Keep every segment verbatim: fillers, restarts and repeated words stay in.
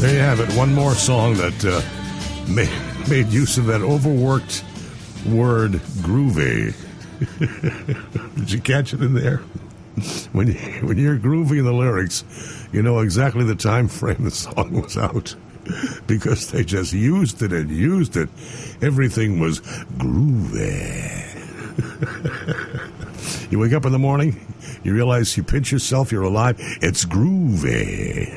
There you have it. One more song that uh, made, made use of that overworked word groovy. Did you catch it in there? When, you, when you're groovy in the lyrics, you know exactly the time frame the song was out. Because they just used it and used it. Everything was groovy. You wake up in the morning, you realize you pinch yourself, you're alive. It's groovy.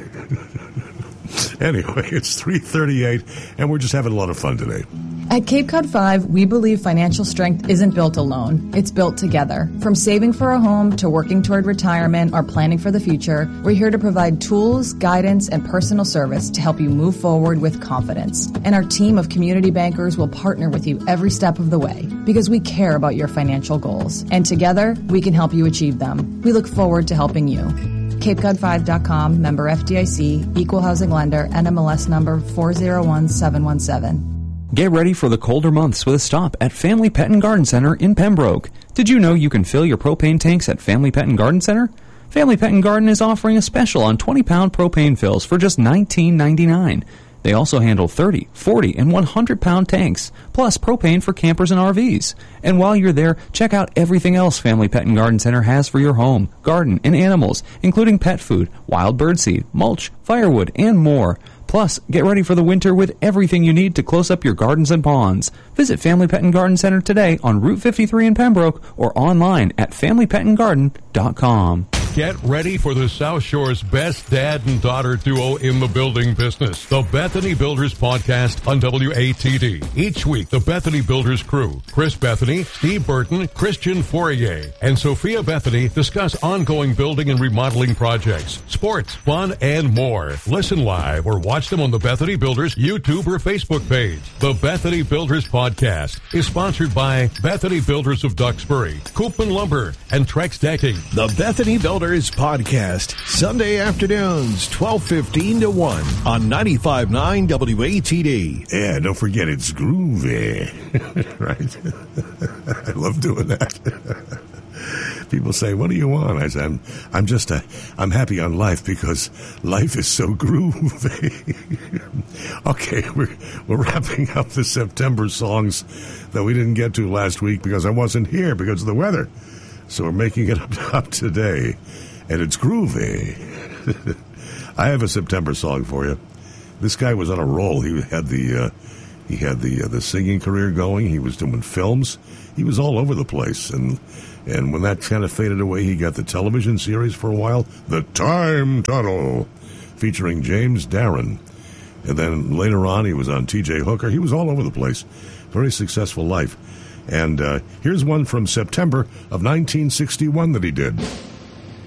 Anyway, it's three thirty-eight, and we're just having a lot of fun today. At Cape Cod five, we believe financial strength isn't built alone. It's built together. From saving for a home to working toward retirement or planning for the future, we're here to provide tools, guidance, and personal service to help you move forward with confidence. And our team of community bankers will partner with you every step of the way because we care about your financial goals. And together, we can help you achieve them. We look forward to helping you. Cape Cod five dot com, member F D I C, equal housing lender, N M L S number four zero one seven one seven. Get ready for the colder months with a stop at Family Pet and Garden Center in Pembroke. Did you know you can fill your propane tanks at Family Pet and Garden Center? Family Pet and Garden is offering a special on twenty pound propane fills for just nineteen ninety-nine. They also handle thirty, forty, and one hundred pound tanks, plus propane for campers and R Vs. And while you're there, check out everything else Family Pet and Garden Center has for your home, garden, and animals, including pet food, wild birdseed, mulch, firewood, and more. Plus, get ready for the winter with everything you need to close up your gardens and ponds. Visit Family Pet and Garden Center today on Route fifty-three in Pembroke or online at family pet and garden dot com. Get ready for the South Shore's best dad and daughter duo in the building business, the Bethany Builders Podcast on W A T D. Each week, the Bethany Builders crew, Chris Bethany, Steve Burton, Christian Fourier, and Sophia Bethany discuss ongoing building and remodeling projects, sports, fun, and more. Listen live or watch them on the Bethany Builders YouTube or Facebook page. The Bethany Builders Podcast is sponsored by Bethany Builders of Duxbury, Koopman Lumber, and Trex Decking. The Bethany Builders Podcast, Sunday afternoons, twelve fifteen to one on ninety-five point nine W A T D. Yeah, don't forget it's groovy. Right? I love doing that. People say, what do you want? I say, I'm, I'm just a, I'm happy on life because life is so groovy. Okay, we're, we're wrapping up the September songs that we didn't get to last week because I wasn't here because of the weather. So we're making it up, up today, and it's groovy. I have a September song for you. This guy was on a roll. He had the uh, he had the uh, the singing career going. He was doing films. He was all over the place, and and when that kind of faded away, he got the television series for a while, The Time Tunnel, featuring James Darren. And then later on, he was on T J Hooker. He was all over the place. Very successful life. And uh, here's one from September of nineteen sixty-one that he did.